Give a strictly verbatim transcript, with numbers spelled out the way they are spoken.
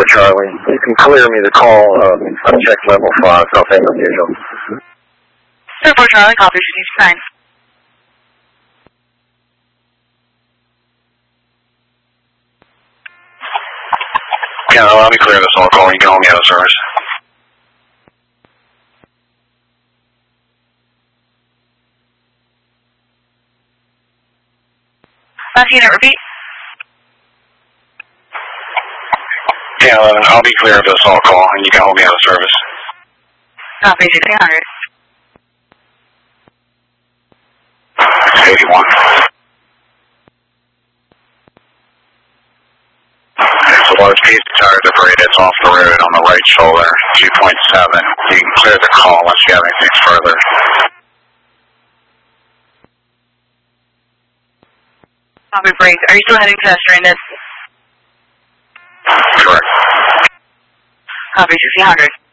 Charlie. You can clear me the call, uh, uncheck level five, South End of Usual. zero four Charlie, copy, nine. Yeah, let me clear this all call. You can hold me out of service. Last unit, repeat. Yeah, eleven, I'll be clear of this all call, and you can hold me out of service. Copy, sixteen hundred. eighty-one. There's a large piece of tire debris that's off the road on the right shoulder, two point seven. You can clear the call unless you have anything further. Copy, break. Are you still heading to Esteriness? Correct. Copy, sixteen hundred.